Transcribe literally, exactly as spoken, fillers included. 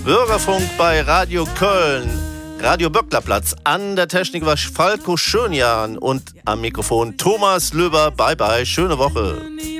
Bürgerfunk bei Radio Köln. Radio Böcklerplatz. An der Technik war Falco Schönjan und am Mikrofon Thomas Löber. Bye bye, schöne Woche.